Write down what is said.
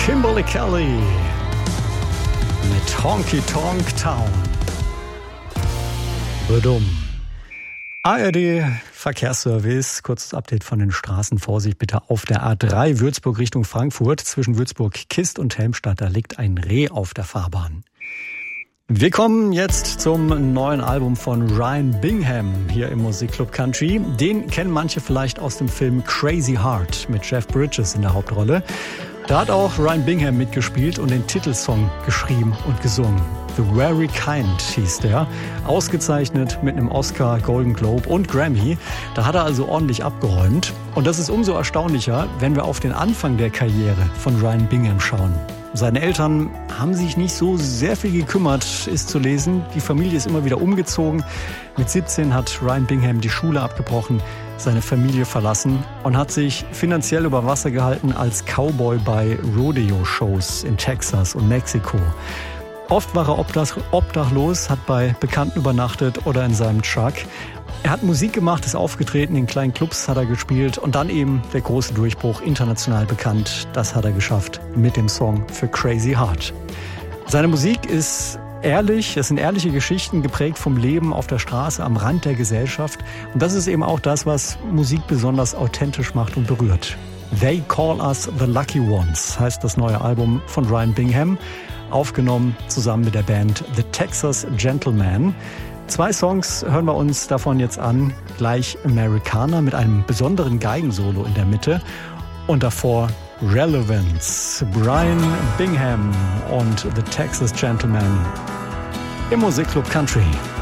Kimberly Kelly mit Honky Tonk Town. Badum. ARD Verkehrsservice, kurzes Update von den Straßen. Vorsicht bitte auf der A3 Würzburg Richtung Frankfurt. Zwischen Würzburg-Kist und Helmstadt, da liegt ein Reh auf der Fahrbahn. Wir kommen jetzt zum neuen Album von Ryan Bingham hier im Musikclub Country. Den kennen manche vielleicht aus dem Film Crazy Heart mit Jeff Bridges in der Hauptrolle. Da hat auch Ryan Bingham mitgespielt und den Titelsong geschrieben und gesungen. The Very Kind hieß der. Ausgezeichnet mit einem Oscar, Golden Globe und Grammy. Da hat er also ordentlich abgeräumt. Und das ist umso erstaunlicher, wenn wir auf den Anfang der Karriere von Ryan Bingham schauen. Seine Eltern haben sich nicht so sehr viel gekümmert, ist zu lesen. Die Familie ist immer wieder umgezogen. Mit 17 hat Ryan Bingham die Schule abgebrochen, seine Familie verlassen und hat sich finanziell über Wasser gehalten als Cowboy bei Rodeo-Shows in Texas und Mexiko. Oft war er obdachlos, hat bei Bekannten übernachtet oder in seinem Truck. Er hat Musik gemacht, ist aufgetreten, in kleinen Clubs hat er gespielt und dann eben der große Durchbruch, international bekannt. Das hat er geschafft mit dem Song für Crazy Heart. Seine Musik ist ehrlich, es sind ehrliche Geschichten, geprägt vom Leben auf der Straße, am Rand der Gesellschaft. Und das ist eben auch das, was Musik besonders authentisch macht und berührt. They Call Us the Lucky Ones heißt das neue Album von Ryan Bingham, aufgenommen zusammen mit der Band The Texas Gentlemen. 2 Songs hören wir uns davon jetzt an. Gleich Americana mit einem besonderen Geigensolo in der Mitte und davor Relevance. Ryan Bingham und The Texas Gentlemen im Musikclub Country.